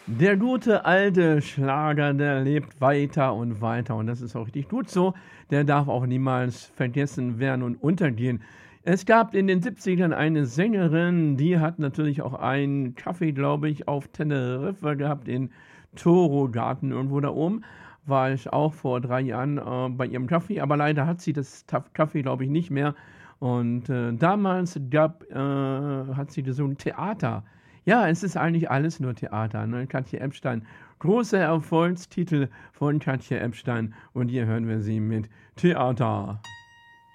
Der gute alte Schlager, der lebt weiter und weiter und das ist auch richtig gut so. Der darf auch niemals vergessen werden und untergehen. Es gab in den 70ern eine Sängerin, die hat natürlich auch einen Café, glaube ich, auf Teneriffa gehabt, in Toro Garten irgendwo da oben. War ich auch vor 3 Jahren, bei ihrem Café, aber leider hat sie das Café, glaube ich, nicht mehr. Und, damals hat sie gesungen Theater. Ja, es ist eigentlich alles nur Theater, ne? Katja Epstein. Großer Erfolgstitel von Katja Epstein und hier hören wir sie mit Theater.